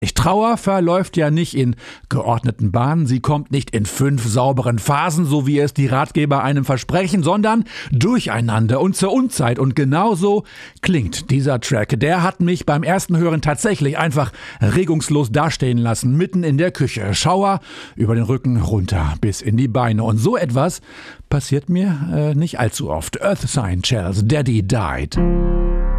Trauer verläuft ja nicht in geordneten Bahnen, sie kommt nicht in 5 sauberen Phasen, so wie es die Ratgeber einem versprechen, sondern durcheinander und zur Unzeit. Und genauso klingt dieser Track. Der hat mich beim ersten Hören tatsächlich einfach regungslos dastehen lassen, mitten in der Küche. Schauer über den Rücken runter bis in die Beine. Und so etwas passiert mir nicht allzu oft. Earth Sign Chels, Daddy Died.